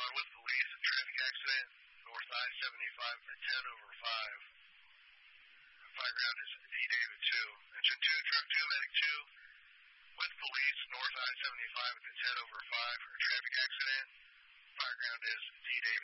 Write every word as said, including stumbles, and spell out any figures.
are with police, traffic accident, north I seventy-five at ten over five. Fire ground is D David two. Engine two, truck two, medic two, with police, north I seventy-five at ten over five for a traffic accident. Fire ground is D David